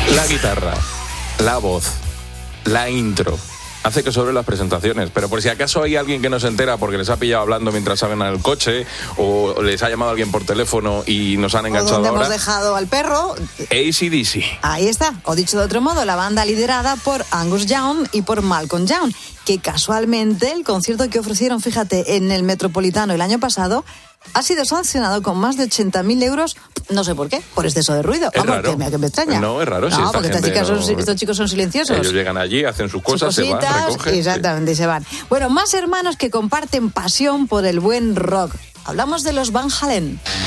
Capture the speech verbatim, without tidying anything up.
La guitarra, la voz, la intro, hace que sobre las presentaciones, pero por si acaso hay alguien que no se entera porque les ha pillado hablando mientras salen en el coche o les ha llamado alguien por teléfono y nos han enganchado o donde ahora. hemos dejado al perro. A C D C. Ahí está, o dicho de otro modo, la banda liderada por Angus Young y por Malcolm Young, que casualmente el concierto que ofrecieron, fíjate, en el Metropolitano el año pasado, ha sido sancionado con más de ochenta mil euros, no sé por qué, por exceso de ruido. Es Vamos, raro. Que, me, que me extraña. No, es raro. No, si esta porque estas gente chicas son- no- estos chicos son silenciosos. Ellos llegan allí, hacen sus cosas, Sus se van, cositas, recogen. sí. exactamente, y se van. Bueno, más hermanos que comparten pasión por el buen rock. Hablamos de los Van Halen.